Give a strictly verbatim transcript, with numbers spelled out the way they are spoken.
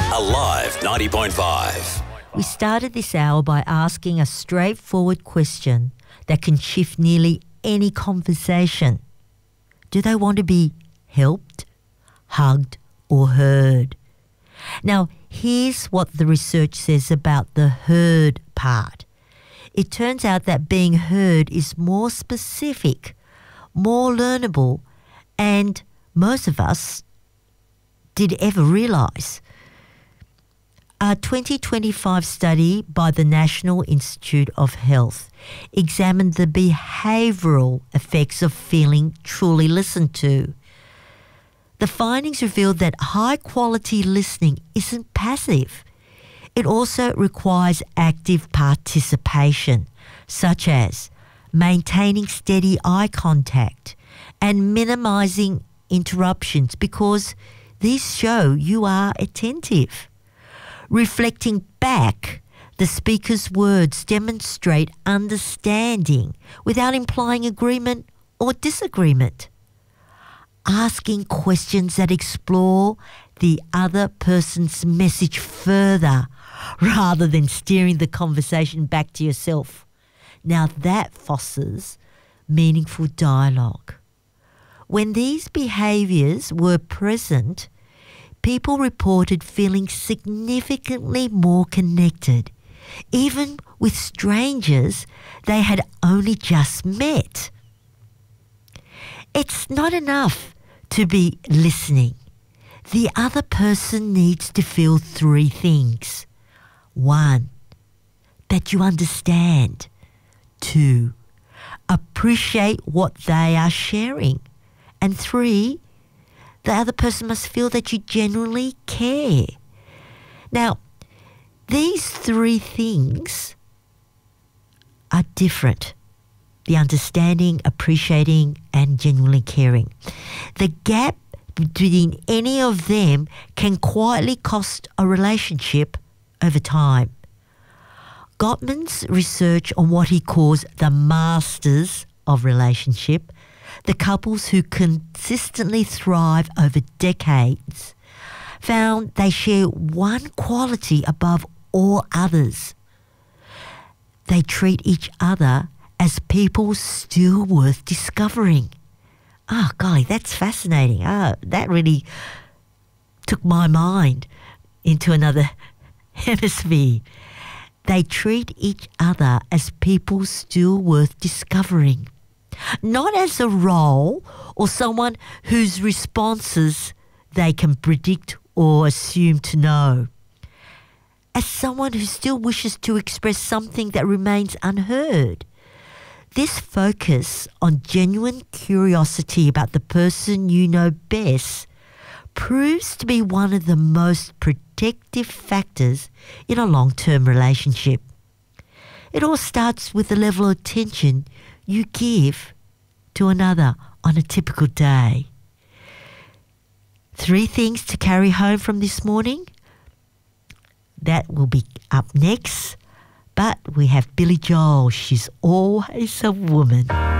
Alive ninety point five. We started this hour by asking a straightforward question that can shift nearly any conversation. Do they want to be helped, hugged, or heard? Now, here's what the research says about the heard part. It turns out that being heard is more specific, more learnable, and most of us did ever realise. A twenty twenty-five study by the National Institute of Health examined the behavioural effects of feeling truly listened to. The findings revealed that high-quality listening isn't passive. It also requires active participation, such as maintaining steady eye contact and minimising interruptions because these show you are attentive. Reflecting back, the speaker's words demonstrate understanding without implying agreement or disagreement. Asking questions that explore the other person's message further rather than steering the conversation back to yourself. Now that fosters meaningful dialogue. When these behaviours were present, people reported feeling significantly more connected, even with strangers they had only just met. It's not enough to be listening. The other person needs to feel three things. One, that you understand. Two, appreciate what they are sharing. And three, the other person must feel that you genuinely care. Now, these three things are different. The understanding, appreciating, and genuinely caring. The gap between any of them can quietly cost a relationship over time. Gottman's research on what he calls the masters of relationship, the couples who consistently thrive over decades, found they share one quality above all others. They treat each other as people still worth discovering. Oh, golly, that's fascinating. Oh, that really took my mind into another hemisphere. They treat each other as people still worth discovering, not as a role or someone whose responses they can predict or assume to know, as someone who still wishes to express something that remains unheard. This focus on genuine curiosity about the person you know best proves to be one of the most protective factors in a long-term relationship. It all starts with the level of attention you give to another on a typical day. Three things to carry home from this morning. That will be up next. But we have Billy Joel. She's always a woman.